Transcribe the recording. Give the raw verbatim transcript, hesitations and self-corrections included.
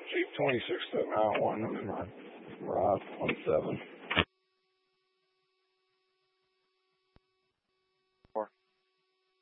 Jeep twenty-six to Mount one, Rob, one seven.